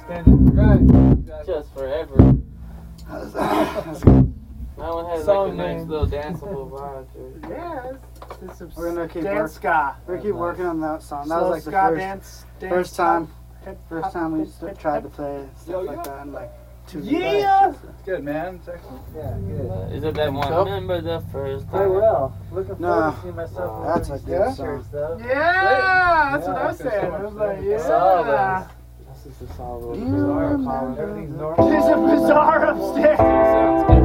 standing. Right. Just forever. That's good. That one has Song like a nice name. little danceable vibe to it. Yeah, it's some We're gonna keep dance ska. We're keep working on that song. That Slow was like the ska first dance first time hip first hop, time we hip, hip, tried hip. to play stuff like that in like 2 years. Yeah. It's good, man. It's excellent. Yeah, good. Is it that one? So? Remember the first Very time? well. Looking forward No. to seeing myself in That's one a of good these song. shirts, though. Yeah, that's Yeah, what I was there's so saying. much I was like, there. yeah. This is the song. Do you remember? Everything's normal. There's a bazaar upstairs. Sounds good.